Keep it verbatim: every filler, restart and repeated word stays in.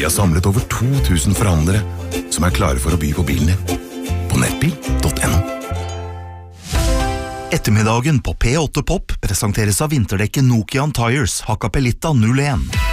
Vi har samlet over to tusen forhandlere som er klare for å by på bilen din. På nettbil punktum no. Ettermiddagen på P åtte Pop presenteres av vinterdekket Nokian Tires Hakkapeliitta null en.